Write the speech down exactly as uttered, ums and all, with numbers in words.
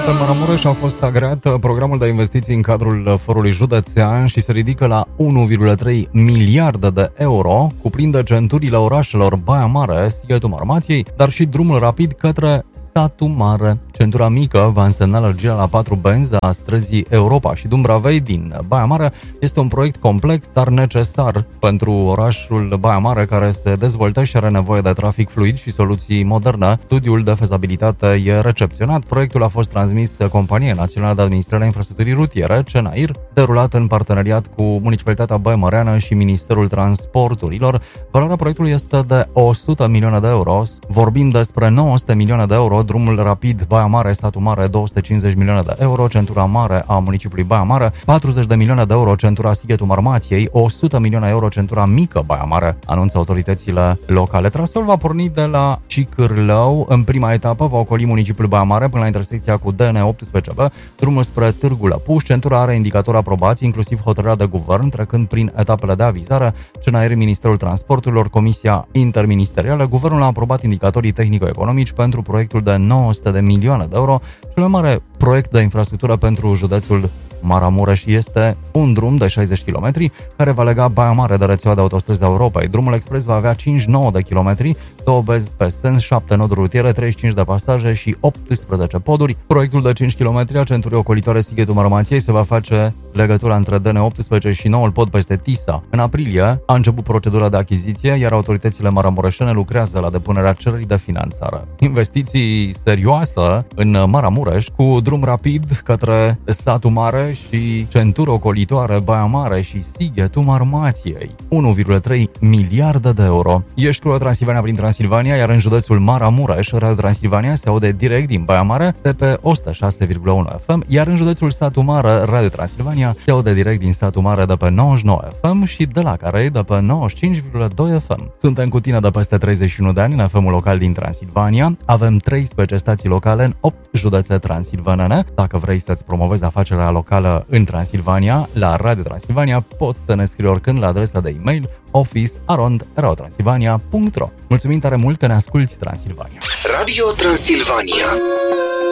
Pe Maramureș a fost agreat programul de investiții în cadrul forului județean și se ridică la unu virgulă trei miliarde de euro, cuprinde centurile orașelor Baia Mare, Sighetul Marmației, dar și drumul rapid către Satu Mare. Centura mică va însemna lărgirea la patru benzi a străzii Europa și Dumbravei din Baia Mare. Este un proiect complex, dar necesar pentru orașul Baia Mare, care se dezvoltă și are nevoie de trafic fluid și soluții moderne. Studiul de fezabilitate e recepționat. Proiectul a fost transmis Companiei Naționale de Administrare a Infrastructurii Rutiere, CENAIR, derulat în parteneriat cu Municipalitatea Baia Măreană și Ministerul Transporturilor. Valoarea proiectului este de o sută milioane de euro. Vorbim despre nouă sute milioane de euro, drumul rapid Baia Mare, Satu Mare, două sute cincizeci milioane de euro, centura mare a municipiului Baia Mare, patruzeci de milioane de euro, centura Sighetul Marmației, o sută milioane de euro, centura mică Baia Mare, anunță autoritățile locale. Traseul va porni de la Cicârlău. În prima etapă va ocoli municipiul Baia Mare până la intersecția cu D N optsprezece B, drumul spre Târgu Lăpuș. Centura are indicatori aprobați, inclusiv hotărârea de guvern, trecând prin etapele de avizare, CENAIR, Ministerul Transporturilor, Comisia Interministerială. Guvernul a aprobat indicatorii tehnico-economici pentru proiectul de nouă sute de milioane de euro, cel mai mare proiect de infrastructură pentru județul Maramureș. Este un drum de șaizeci de kilometri care va lega Baia Mare de rețeaua de autostrăzi a Europei. Drumul expres va avea cincizeci și nouă de kilometri, două benzi pe sens, șapte noduri rutiere, treizeci și cinci de pasaje și optsprezece poduri. Proiectul de cinci kilometri a centurii ocolitoare Sighetul Marmației se va face legătura între D N optsprezece și noul pod peste Tisa. În aprilie a început procedura de achiziție, iar autoritățile maramureșene lucrează la depunerea cererii de finanțare. Investiții serioase în Maramureș, cu drum rapid către Satu Mare și centură ocolitoare Baia Mare și Sighetul Marmației. unu virgulă trei miliarde de euro. Ești cu Transilvania prin Transilvania, iar în județul Maramureș, Radio Transilvania se aude direct din Baia Mare de pe o sută șase virgulă unu F M, iar în județul Satu Mare, Radio Transilvania se aude direct din Satu Mare de pe nouăzeci și nouă F M și de la Carei de pe nouăzeci și cinci virgulă doi F M. Suntem cu tine de peste treizeci și unu de ani în F M-ul local din Transilvania. Avem treisprezece stații locale în opt județe transilvanene. Dacă vrei să-ți promovezi afacerea locală în Transilvania, la Radio Transilvania, poți să ne scrii oricând la adresa de e-mail office arond radio transilvania punct ro. Mulțumim tare mult că ne asculti, Transilvania! Radio Transilvania.